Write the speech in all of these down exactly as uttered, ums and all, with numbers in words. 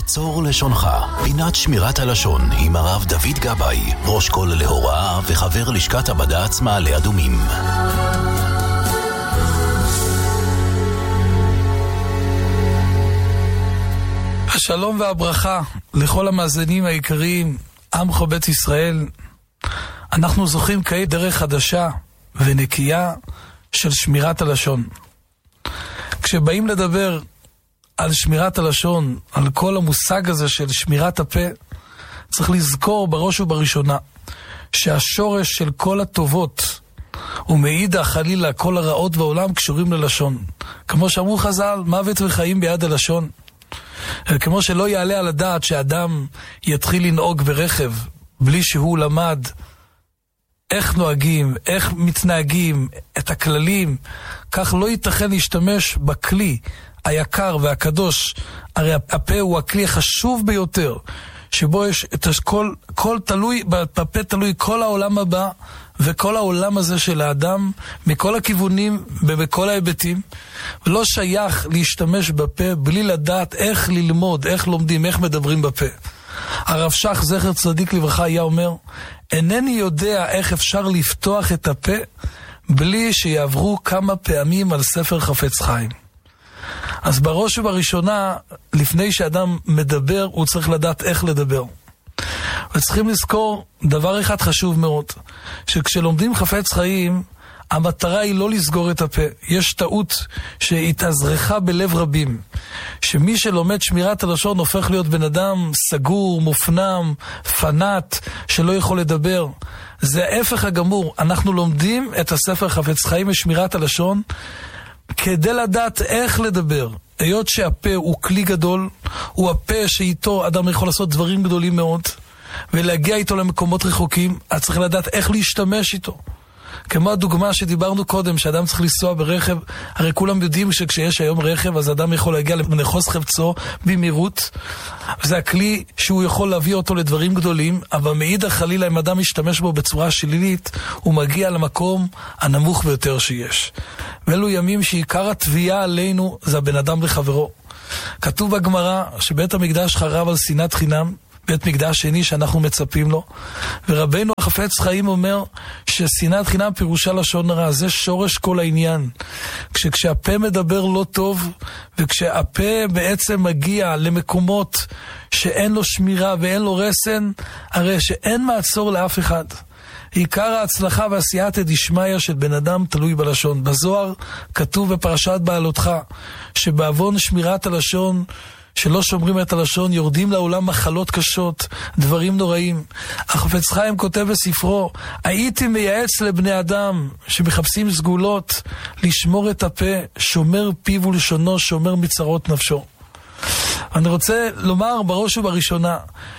צור לשונך, פינת שמירת הלשון עם הרב דוד גבאי, ראש כל להוראה וחבר לשכת הבד"ץ מעלה אדומים. השלום והברכה לכל המאזינים העיקריים, עמך בית ישראל. אנחנו זוכים כעת דרך חדשה ונקייה של שמירת הלשון. כשבאים לדבר על שמירת הלשון, על כל המושג הזה של שמירת הפה, צריך לזכור בראש ובראשונה שהשורש של כל הטובות ומאידך חלילה כל הרעות בעולם קשורים ללשון. כמו שאמרו חז"ל, מוות וחיים ביד הלשון. כמו שלא יעלה על הדעת שאדם יתחיל לנהוג ברכב בלי שהוא למד איך נוהגים, איך מתנהגים, את הכללים, כך לא ייתכן להשתמש בכלי היקר והקדוש. הרי הפה הוא הכלי החשוב ביותר, שבו יש את כל, כל תלוי, בפה תלוי כל העולם הבא, וכל העולם הזה של האדם, מכל הכיוונים ובכל ההיבטים, ולא שייך להשתמש בפה בלי לדעת איך ללמוד, איך לומדים, איך מדברים בפה. הרב שך זכר צדיק לברכה היה אומר, אינני יודע איך אפשר לפתוח את הפה בלי שיעברו כמה פעמים על ספר חפץ חיים. אז בראש ובראשונה, לפני שאדם מדבר, הוא צריך לדעת איך לדבר. וצריכים לזכור דבר אחד חשוב מאוד, שכשלומדים חפץ חיים, המטרה היא לא לסגור את הפה. יש טעות שהתאזרחה בלב רבים, שמי שלומד שמירת הלשון הופך להיות בן אדם סגור, מופנם, פנאט, שלא יכול לדבר. זה ההפך הגמור. אנחנו לומדים את הספר חפץ חיים ושמירת הלשון, כדי לדעת איך לדבר. היות שהפה הוא כלי גדול, הוא הפה שאיתו אדם יכול לעשות דברים גדולים מאוד, ולהגיע איתו למקומות רחוקים, אז צריך לדעת איך להשתמש איתו. כמו הדוגמה שדיברנו קודם, שאדם צריך לנסוע ברכב, הרי כולם יודעים שכשיש היום רכב, אז אדם יכול להגיע לנחוס חפצו במהירות, וזה הכלי שהוא יכול להביא אותו לדברים גדולים, אבל מאידך חלילה אם אדם משתמש בו בצורה שלילית, הוא מגיע למקום הנמוך ביותר שיש. ואלו ימים שעיקר התביעה עלינו זה הבן אדם לחברו. כתוב בגמרא שבית המקדש חרב על שנאת חינם, בית מקדש שני שאנחנו מצפים לו, ורבנו החפץ חיים אומר ששנאת חינם פירושה לשון הרע. זה שורש כל העניין. כשהפה מדבר לא טוב, וכשהפה בעצם מגיע למקומות שאין לו שמירה ואין לו רסן, הרי שאין מעצור לאף אחד. עיקר ההצלחה והסייעתא דשמיא של בן אדם תלוי בלשון. בזוהר כתוב בפרשת בעלותך שבעוון שמירת הלשון, שלא שומרים את הלשון, יורדים לעולם מחלות קשות, דברים נוראים. החפץ חיים כותב בספרו, הייתי מייעץ לבני אדם שמחפשים סגולות לשמור את הפה, שומר פיו ולשונו, שומר מצרות נפשו. אני רוצה לומר בראש ובראשונה,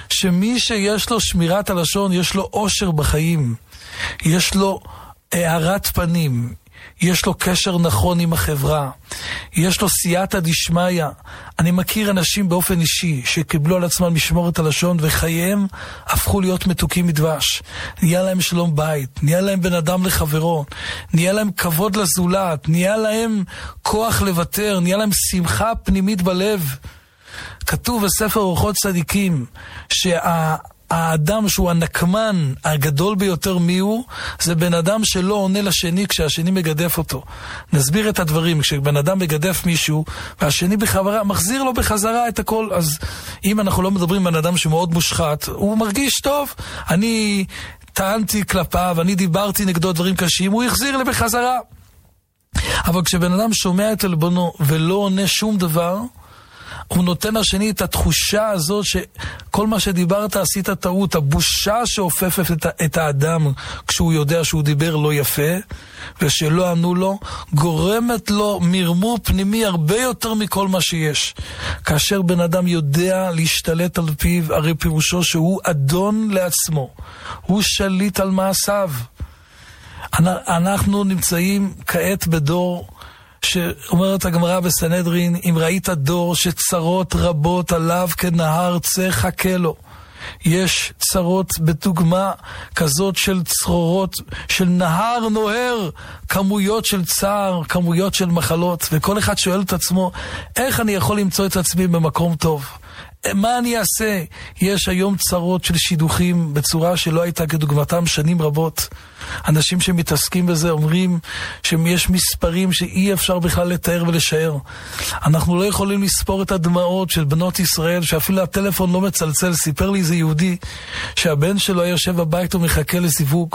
שמי שיש לו שמירת הלשון, יש לו אושר בחיים, יש לו הארת פנים, יש לו קשר נכון עם החברה, יש לו סייעתא דשמיא. אני מכיר אנשים באופן אישי שקיבלו על עצמם משמורת הלשון וחייהם הפכו להיות מתוקים מדבש. נהיה להם שלום בית, נהיה להם בן אדם לחברו, נהיה להם כבוד לזולת, נהיה להם כוח לוותר, נהיה להם שמחה פנימית בלב. כתוב בספר אורחות צדיקים שה... האדם שהוא הנקמן הגדול ביותר מיהו, זה בן אדם שלא עונה לשני כשהשני מגדף אותו. נסביר את הדברים. כשבן אדם מגדף מישהו והשני בחברה מחזיר לו בחזרה את הכל, אז אם אנחנו לא מדברים בן אדם שמאוד מושחת, הוא מרגיש טוב. אני טענתי כלפיו, אני דיברתי נגדו דברים קשים, הוא יחזיר לי בחזרה. אבל כשבן אדם שומע את אלבונו ולא עונה שום דבר, הוא נותן לשני את התחושה הזאת שכל מה שדיברת עשית טעות. הבושה שאופפת את, את האדם כשהוא יודע שהוא דיבר לא יפה ושלא ענו לו, גורמת לו מרמור פנימי הרבה יותר מכל מה שיש. כאשר בן אדם יודע להשתלט על פיו, הרי פירושו שהוא אדון לעצמו, הוא שליט על מעשיו. אנחנו נמצאים כעת בדור שאומרת הגמרא בסנהדרין, אם ראית דור שצרות רבות עליו כנהר, צא חכה לו. יש צרות בדוגמה כזאת של צרורות, של נהר נוהר, כמויות של צער, כמויות של מחלות, וכל אחד שואל את עצמו, איך אני יכול למצוא את עצמי במקום טוב? מה אני אעשה? יש היום צרות של שידוכים בצורה שלא הייתה כדוגמתם שנים רבות. אנשים שמתעסקים בזה אומרים שיש מספרים שאי אפשר בכלל לתאר ולשער. אנחנו לא יכולים לספור את הדמעות של בנות ישראל, שאפילו הטלפון לא מצלצל. סיפר לי איזה יהודי שהבן שלו היה יושב בבית ומחכה לזיווג,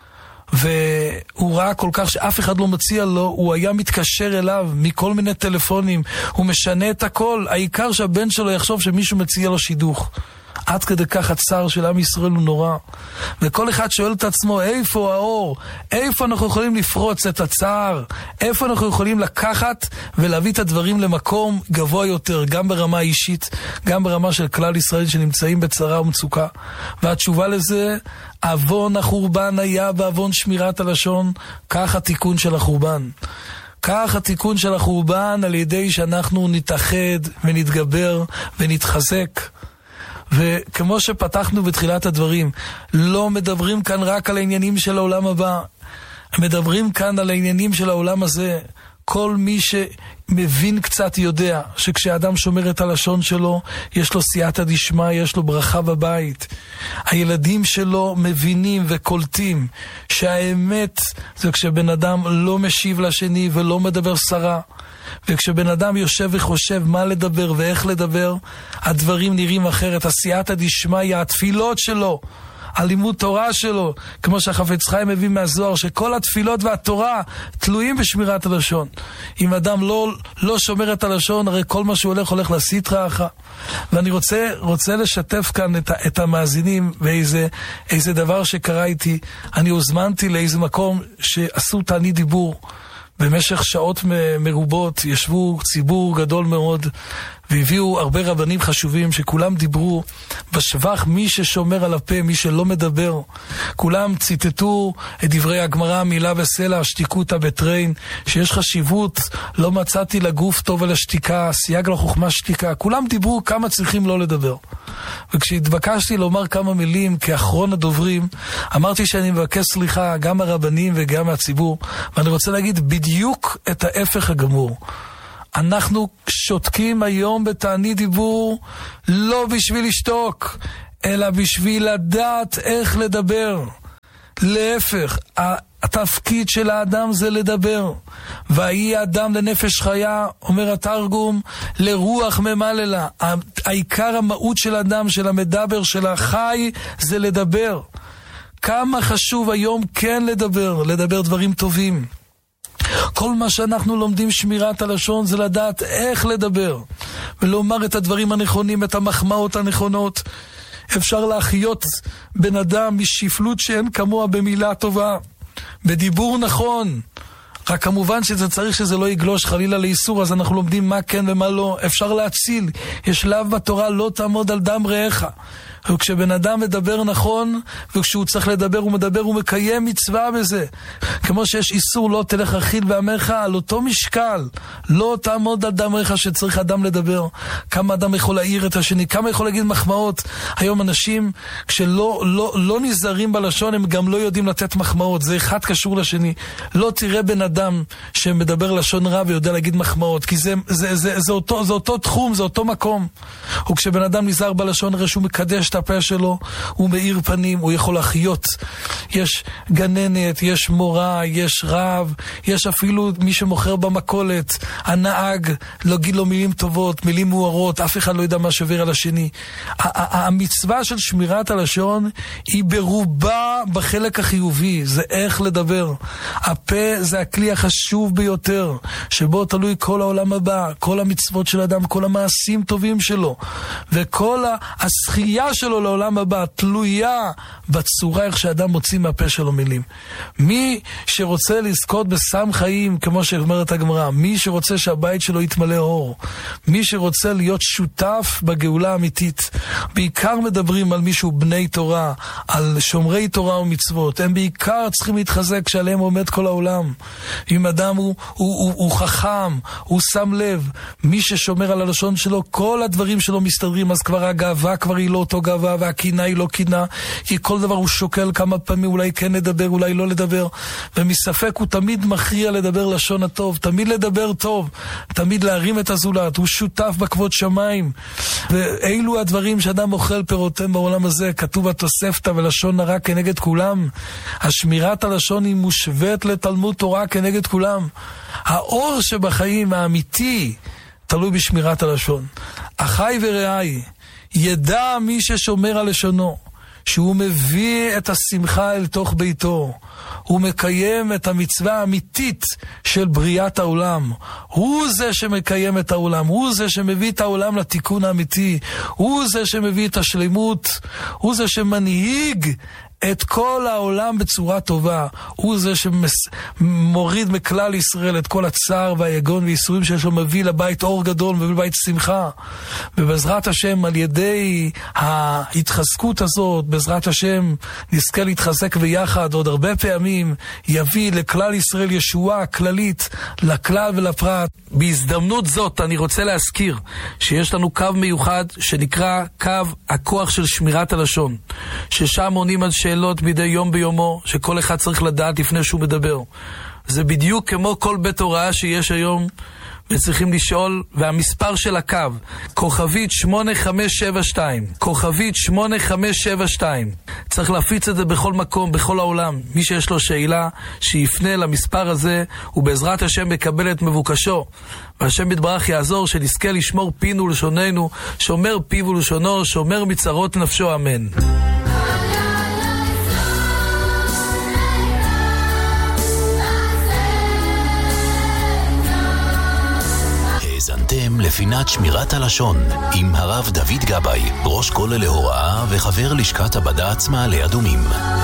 והוא ראה כל כך שאף אחד לא מציע לו, הוא היה מתקשר אליו מכל מיני טלפונים, הוא משנה את הכל, העיקר שהבן שלו יחשוב שמישהו מציע לו שידוך. עד כדי כך הצער של עם ישראל הוא נורא. וכל אחד שואל את עצמו, איפה האור? איפה אנחנו יכולים לפרוץ את הצער? איפה אנחנו יכולים לקחת ולהביא את הדברים למקום גבוה יותר, גם ברמה אישית, גם ברמה של כלל ישראל שנמצאים בצרה ומצוקה? והתשובה לזה, אבון החורבן היה באבון שמירת הלשון, כך התיקון של החורבן. כך התיקון של החורבן על ידי שאנחנו נתאחד ונתגבר ונתחזק. וכמו שפתחנו בתחילת הדברים, לא מדברים כאן רק על העניינים של העולם הבא, מדברים כאן על העניינים של העולם הזה. כל מי שמבין קצת יודע שכשאדם שומר את הלשון שלו, יש לו סייעתא דשמיא, יש לו ברכה בבית. הילדים שלו מבינים וקולטים שהאמת זה כשבן אדם לא משיב לשני ולא מדבר סרה. וכשבן אדם יושב וחושב מה לדבר ואיך לדבר, הדברים נראים אחרת. הסייעתא דשמיא, התפילות שלו, הלימוד תורה שלו, כמו שהחפץ חיים מביא מהזוהר, שכל התפילות והתורה תלויים בשמירת הלשון. אם אדם לא, לא שומר את הלשון, הרי כל מה שהוא הולך הולך לסטרא אחרא. ואני רוצה, רוצה לשתף כאן את, את המאזינים באיזה איזה דבר שקרה איתי. אני הוזמנתי לאיזה מקום שעשו תענית דיבור. במשך שעות מרובות ישבו ציבור גדול מאוד, והביאו הרבה רבנים חשובים שכולם דיברו בשבח מי ששומר על הפה, מי שלא מדבר. כולם ציטטו את דברי הגמרא, מילה בסלע, שתיקותא בתרין, שיש חשיבות, לא מצאתי לגוף טוב על השתיקה, סייג לחוכמה שתיקה. כולם דיברו כמה צריכים לא לדבר. וכשהתבקשתי לומר כמה מילים כאחרון הדוברים, אמרתי שאני מבקש סליחה גם הרבנים וגם מהציבור, ואני רוצה להגיד בדיוק את ההפך הגמור. אנחנו שותקים היום בתענית דיבור לא בשביל לשתוק, אלא בשביל לדעת איך לדבר. להפך, התפקיד של האדם זה לדבר. והיא האדם לנפש חיה, אומר התרגום, לרוח ממללה. העיקר המהות של האדם, של המדבר, של החי, זה לדבר. כמה חשוב היום כן לדבר, לדבר דברים טובים. כל מה שאנחנו לומדים שמירת הלשון זה לדעת איך לדבר ולומר את הדברים הנכונים, את המחמאות הנכונות. אפשר להחיות בן אדם משפלות שאין כמוה במילה טובה, בדיבור נכון. רק כמובן שזה צריך שזה לא יגלוש חלילה לאיסור, אז אנחנו לומדים מה כן ומה לא. אפשר להציל, יש שלב בתורה לא תעמוד על דם רעך. וכשבן אדם מדבר נכון, וכשהוא צריך לדבר הוא מדבר, הוא מקיים מצווה בזה. כמו שיש איסור לא תלך רכיל בעמך, על אותו משקל לא תעמוד על דם רעך שצריך אדם לדבר. כמה אדם יכול להעיר את השני, כמה יכול להגיד מחמאות. היום אנשים כשלא לא, לא נזהרים בלשון, הם גם לא יודעים לתת מחמאות. זה אחד קשור לשני. לא תראה בן אדם שמדבר לשון רע ויודע להגיד מחמאות, כי זה, זה, זה, זה, אותו, זה אותו תחום, זה אותו מקום. וכשבן אדם נזהר בלשון, הרי שהוא מקדש את הפה שלו, הוא מאיר פנים, הוא יכול לחיות. יש גננת, יש מורה, יש רב, יש אפילו מי שמוכר במכולת, הנהג, לא גיד לו מילים טובות, מילים מוארות, אף אחד לא יודע מה שובר על השני. המצווה של שמירת הלשון היא ברובה בחלק החיובי, זה איך לדבר. הפה זה הכלי החשוב ביותר, שבו תלוי כל העולם הבא, כל המצוות של אדם, כל המעשים טובים שלו, וכל השחייה שלו לעולם הבא תלויה בצורה איך שאדם מוציא מהפה שלו מילים. מי שרוצה לזכות בסם חיים, כמו שאומרת הגמרא, מי שרוצה שהבית שלו יתמלא אור, מי שרוצה להיות שותף בגאולה האמיתית, בעיקר מדברים על מישהו בני תורה, על שומרי תורה ומצוות, הם בעיקר צריכים להתחזק שעליהם עומד כל העולם. אם אדם הוא, הוא, הוא, הוא חכם, הוא שם לב, מי ששומר על הלשון שלו, כל הדברים שלו מסתדרים, אז כבר הגאווה כבר היא לא אותו גאווה, והקינה היא לא קינה, כי כל דבר הוא שוקל כמה פעמים, אולי כן לדבר, אולי לא לדבר, ומספק הוא תמיד מכריע לדבר לשון הטוב, תמיד לדבר טוב, תמיד להרים את הזולת, הוא שותף בכבוד שמיים, ואילו הדברים שאדם אוכל פירותיהם בעולם הזה, כתוב התוספתא ולשון הרע כנגד כולם, השמירת הלשון היא מושווית לתלמוד תורה כנגד כולם, האור שבחיים האמיתי תלוי בשמירת הלשון. אחי ורעי, ידע מי ששומר על לשונו, שהוא מביא את השמחה אל תוך ביתו, הוא מקיים את המצווה האמיתית של בריאת העולם, הוא זה שמקיים את העולם, הוא זה שמביא את העולם לתיקון האמיתי, הוא זה שמביא את השלמות, הוא זה שמנהיג את כל העולם בצורה טובה, הוא זה שמוריד מכלל ישראל את כל הצער והיגון ויסורים שיש לו, מביא לבית אור גדול, מביא לבית שמחה, ובעזרת השם על ידי ההתחזקות הזאת, בעזרת השם נזכה להתחזק ביחד עוד הרבה פעמים, יביא לכלל ישראל ישועה כללית לכלל ולפרט. בהזדמנות זאת אני רוצה להזכיר שיש לנו קו מיוחד שנקרא קו הכוח של שמירת הלשון, ששם עונים על שאלות מדי יום ביומו, שכל אחד צריך לדעת לפני שהוא מדבר. זה בדיוק כמו כל בית הוראה שיש היום, וצריכים לשאול, והמספר של הקו, כוכבית שמונה חמש שבע שתיים, כוכבית שמונה חמש שבע שתיים. צריך להפיץ את זה בכל מקום, בכל העולם. מי שיש לו שאלה, שיפנה למספר הזה, ובעזרת השם מקבל את מבוקשו. והשם יתברך יעזור שנזכה לשמור פינו ולשוננו, שומר פיו ולשונו, שומר מצרות נפשו, אמן. האזנתם לפינת שמירת הלשון עם הרב דוד גבאי, ראש כולל להוראה וחבר לשכת הבד"ץ מעלה אדומים.